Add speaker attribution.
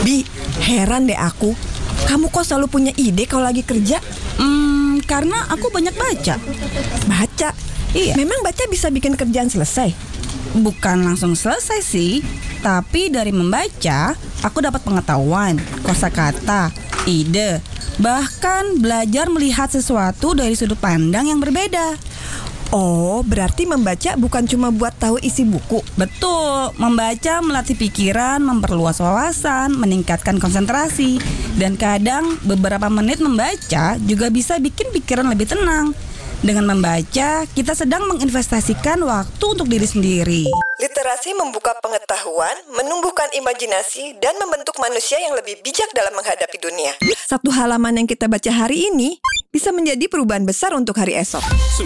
Speaker 1: Bi, heran deh aku. Kamu kok selalu punya ide kalau lagi kerja?
Speaker 2: Karena aku banyak baca.
Speaker 1: Baca?
Speaker 2: Iya.
Speaker 1: Memang baca bisa bikin kerjaan selesai?
Speaker 2: Bukan langsung selesai sih, tapi dari membaca, aku dapat pengetahuan, kosakata, ide, bahkan belajar melihat sesuatu dari sudut pandang yang berbeda.
Speaker 1: Oh, berarti membaca bukan cuma buat tahu isi buku.
Speaker 2: Betul, membaca melatih pikiran, memperluas wawasan, meningkatkan konsentrasi, dan kadang beberapa menit membaca juga bisa bikin pikiran lebih tenang. Dengan membaca, kita sedang menginvestasikan waktu untuk diri sendiri.
Speaker 1: Literasi membuka pengetahuan, menumbuhkan imajinasi, dan membentuk manusia yang lebih bijak dalam menghadapi dunia. Satu halaman yang kita baca hari ini bisa menjadi perubahan besar untuk hari esok.